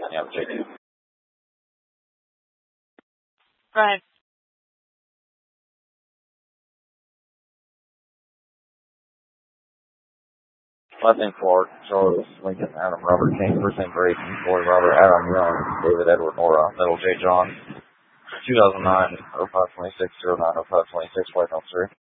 Yeah, JD. Right. Blessing Ford, Charles Lincoln, Adam Robert King, first name Brayton, Boy Robert Adam Young, David Edward Nora, Middle J John, 2009, 0526, 09, 0526, White House 3.